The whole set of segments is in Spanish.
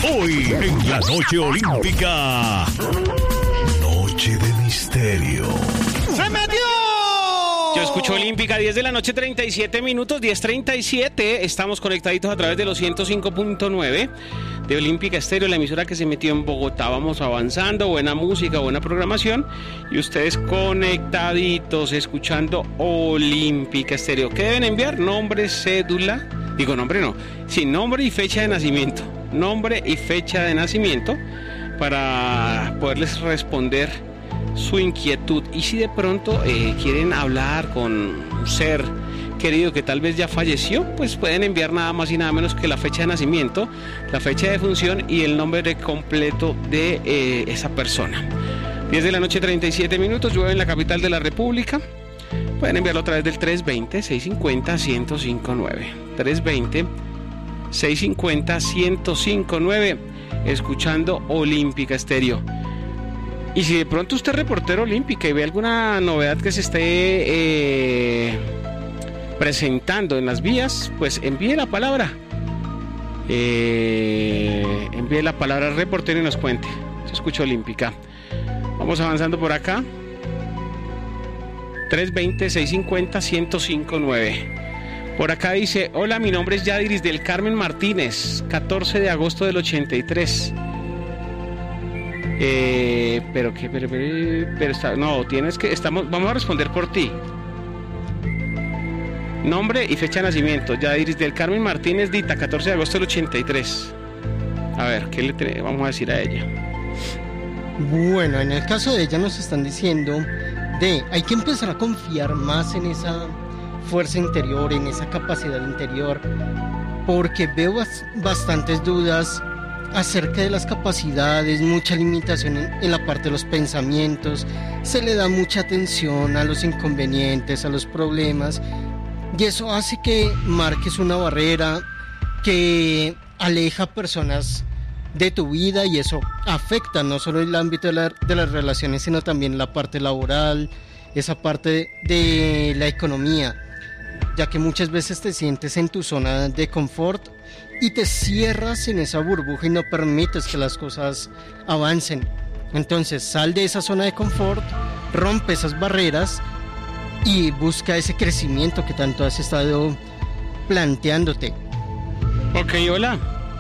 Hoy en la Noche Olímpica. Noche de misterio. ¡Se metió! Yo escucho Olímpica, 10 de la noche, 37 minutos, 10:37. Estamos conectaditos a través de los 105.9 de Olímpica Estéreo, la emisora que se metió en Bogotá. Vamos avanzando, buena música, buena programación. Y ustedes conectaditos, escuchando Olímpica Estéreo. ¿Qué deben enviar? Nombre, cédula. Digo, nombre no. Sí, nombre y fecha de nacimiento. Nombre y fecha de nacimiento para poderles responder su inquietud. Y si de pronto quieren hablar con un ser querido que tal vez ya falleció, pues pueden enviar nada más y nada menos que la fecha de nacimiento, la fecha de defunción y el nombre completo de esa persona. 10 de la noche, 37 minutos, llueve en la capital de la República. Pueden enviarlo a través del 320-650-1059. 320-650-1059, escuchando Olímpica Estéreo. Y si de pronto usted es reportero Olímpica y ve alguna novedad que se esté presentando en las vías, pues envíe la palabra. Envíe la palabra al reportero y nos cuente. Se escucha Olímpica. Vamos avanzando por acá. 320-650-1059. Por acá dice: hola, mi nombre es Yadiris del Carmen Martínez, 14 de agosto del 83. Pero no, tienes que, vamos a responder por ti. Nombre y fecha de nacimiento: Yadiris del Carmen Martínez Dita, 14 de agosto del 83. A ver, ¿qué le vamos a decir a ella? Bueno, en el caso de ella nos están diciendo hay que empezar a confiar más en esa fuerza interior, en esa capacidad interior, porque veo bastantes dudas acerca de las capacidades, mucha limitación en la parte de los pensamientos, se le da mucha atención a los inconvenientes, a los problemas, y eso hace que marques una barrera que aleja personas de tu vida, y eso afecta no solo el ámbito de las relaciones, sino también la parte laboral, esa parte de la economía, ya que muchas veces te sientes en tu zona de confort y te cierras en esa burbuja y no permites que las cosas avancen. Entonces sal de esa zona de confort, rompe esas barreras y busca ese crecimiento que tanto has estado planteándote. Ok, hola.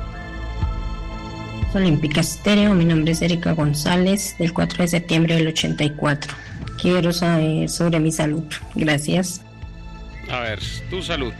Olímpica Estéreo, mi nombre es Erika González, del 4 de septiembre del 84. Quiero saber sobre mi salud. Gracias. A ver, tu salud.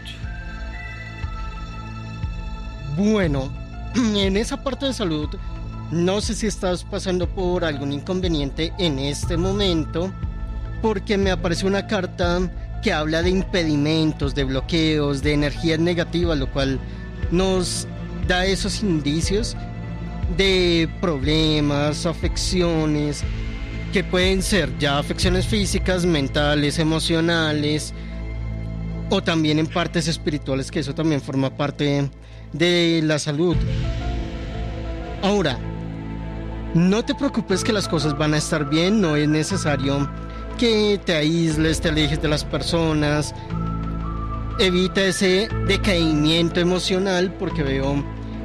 Bueno, en esa parte de salud, no sé si estás pasando por algún inconveniente en este momento, porque me apareció una carta que habla de impedimentos, de bloqueos, de energías negativas, lo cual nos da esos indicios de problemas, afecciones, que pueden ser ya afecciones físicas, mentales, emocionales, o también en partes espirituales, que eso también forma parte de la salud. Ahora, no te preocupes, que las cosas van a estar bien, no es necesario que te aísles, te alejes de las personas, evita ese decaimiento emocional, porque veo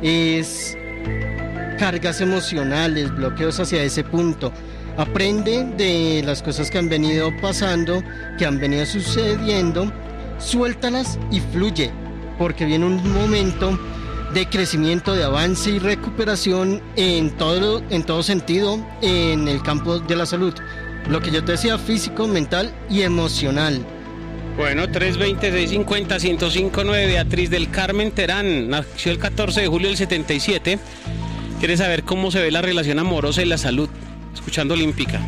cargas emocionales, bloqueos hacia ese punto. Aprende de las cosas que han venido pasando, que han venido sucediendo, suéltalas y fluye, porque viene un momento de crecimiento, de avance y recuperación en todo sentido en el campo de la salud. Lo que yo te decía, físico, mental y emocional. Bueno, 320-650-1059, Beatriz del Carmen Terán, nació el 14 de julio del 77. ¿Quiere saber cómo se ve la relación amorosa y la salud? Escuchando Olímpica.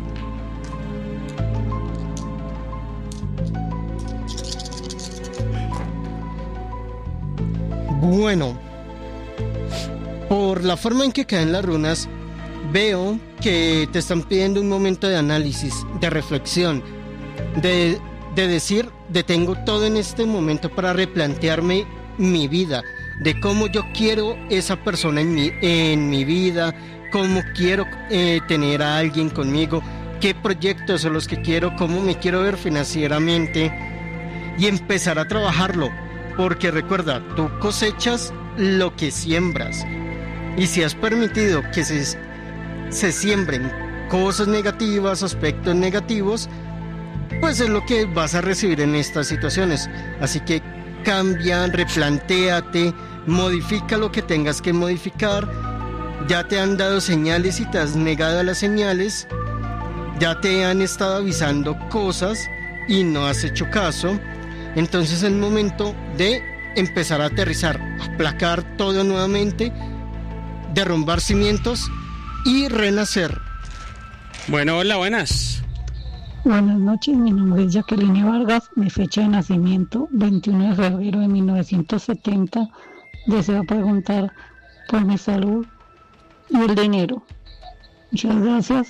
Bueno, por la forma en que caen las runas, veo que te están pidiendo un momento de análisis, de reflexión, de decir, detengo todo en este momento para replantearme mi vida, de cómo yo quiero esa persona en mi vida, cómo quiero tener a alguien conmigo, qué proyectos son los que quiero, cómo me quiero ver financieramente, y empezar a trabajarlo, porque recuerda, tú cosechas lo que siembras. Y si has permitido que se siembren cosas negativas, aspectos negativos, pues es lo que vas a recibir en estas situaciones. Así que cambia, replantéate, modifica lo que tengas que modificar. Ya te han dado señales y te has negado a las señales. Ya te han estado avisando cosas y no has hecho caso. Entonces es el momento de empezar a aterrizar, aplacar todo nuevamente, derrumbar cimientos y renacer. Bueno, hola, buenas. Buenas noches, mi nombre es Jacqueline Vargas, mi fecha de nacimiento 21 de febrero de 1970. Deseo preguntar por mi salud y el dinero. Muchas gracias.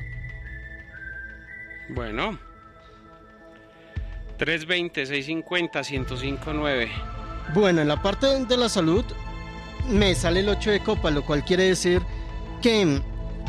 Bueno, 320-650-1059. Bueno, en la parte de la salud me sale el 8 de copa, lo cual quiere decir que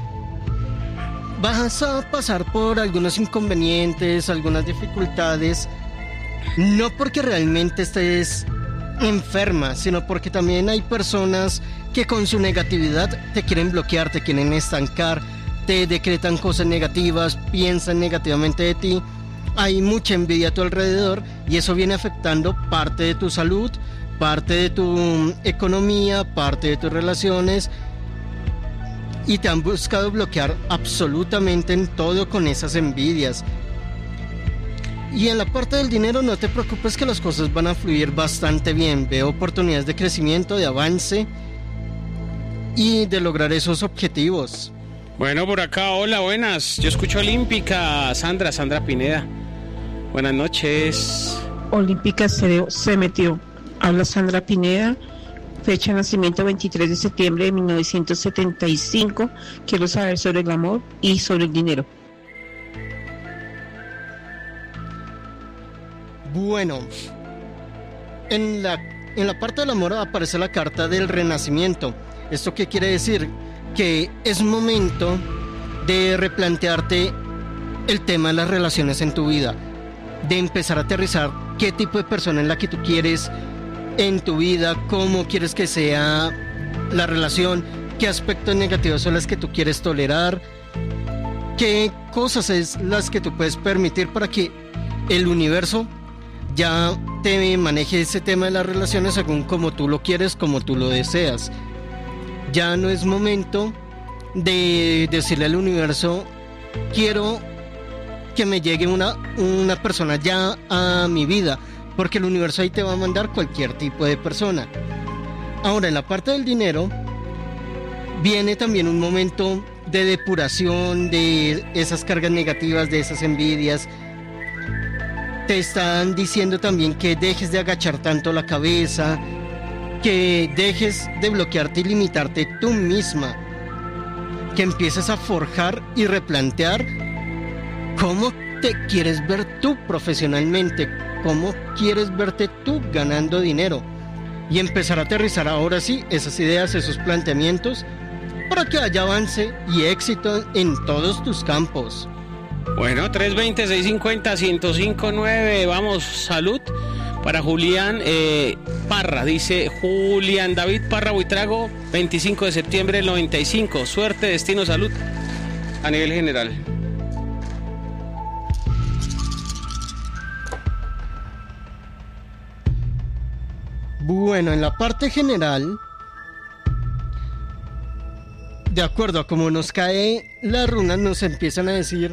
vas a pasar por algunos inconvenientes, algunas dificultades, no porque realmente estés enferma, sino porque también hay personas que con su negatividad te quieren bloquear, te quieren estancar, te decretan cosas negativas, piensan negativamente de ti. Hay mucha envidia a tu alrededor y eso viene afectando parte de tu salud, parte de tu economía, parte de tus relaciones, y te han buscado bloquear absolutamente en todo con esas envidias. Y en la parte del dinero no te preocupes, que las cosas van a fluir bastante bien. Veo oportunidades de crecimiento, de avance y de lograr esos objetivos. Bueno, por acá, hola, buenas. Yo escucho Olímpica, Sandra Pineda. Buenas noches. Olímpica se metió. Habla Sandra Pineda. Fecha de nacimiento 23 de septiembre de 1975. Quiero saber sobre el amor y sobre el dinero. Bueno, en la parte del amor aparece la carta del renacimiento. ¿Esto qué quiere decir? Que es momento de replantearte el tema de las relaciones en tu vida, de empezar a aterrizar qué tipo de persona es la que tú quieres en tu vida, cómo quieres que sea la relación, qué aspectos negativos son las que tú quieres tolerar, qué cosas es las que tú puedes permitir para que el universo ya te maneje ese tema de las relaciones según como tú lo quieres, como tú lo deseas. Ya no es momento de decirle al universo, quiero que me llegue una persona ya a mi vida, porque el universo ahí te va a mandar cualquier tipo de persona. Ahora, en la parte del dinero viene también un momento de depuración de esas cargas negativas, de esas envidias. Te están diciendo también que dejes de agachar tanto la cabeza, que dejes de bloquearte y limitarte tú misma, que empieces a forjar y replantear cómo te quieres ver tú profesionalmente, cómo quieres verte tú ganando dinero, y empezar a aterrizar ahora sí esas ideas, esos planteamientos, para que haya avance y éxito en todos tus campos. Bueno, 320-650-1059. Vamos, salud para Julián Parra. Dice Julián David Parra Buitrago, 25 de septiembre del 95. Suerte, destino, salud a nivel general. Bueno, en la parte general, de acuerdo a cómo nos cae las runas, nos empiezan a decir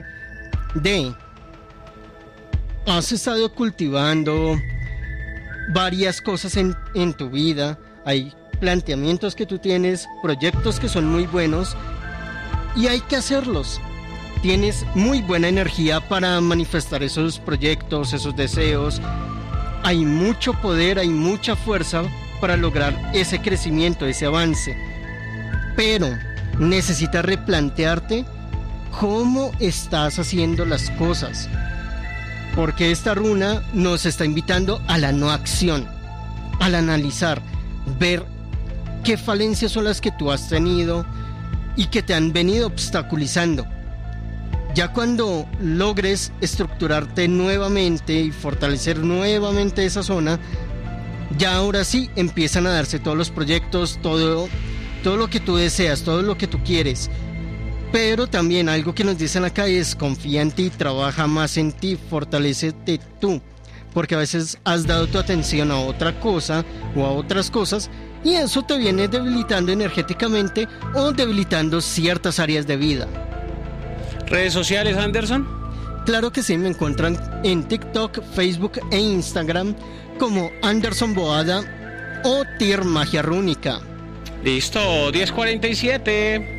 has estado cultivando varias cosas en tu vida, hay planteamientos que tú tienes, proyectos que son muy buenos y hay que hacerlos. Tienes muy buena energía para manifestar esos proyectos, esos deseos. Hay mucho poder, hay mucha fuerza para lograr ese crecimiento, ese avance. Pero necesitas replantearte cómo estás haciendo las cosas, porque esta runa nos está invitando a la no acción, al analizar, ver qué falencias son las que tú has tenido y que te han venido obstaculizando. Ya cuando logres estructurarte nuevamente y fortalecer nuevamente esa zona, ya ahora sí empiezan a darse todos los proyectos, todo todo lo que tú deseas, todo lo que tú quieres. Pero también algo que nos dicen acá es: confía en ti, trabaja más en ti, fortalécete tú, porque a veces has dado tu atención a otra cosa o a otras cosas y eso te viene debilitando energéticamente o debilitando ciertas áreas de vida. ¿Redes sociales, Anderson? Claro que sí, me encuentran en TikTok, Facebook e Instagram como Anderson Boada o Tir Magia Rúnica. Listo,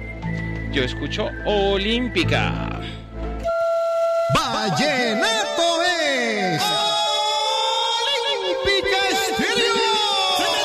10:47. Yo escucho Olímpica. Vallenato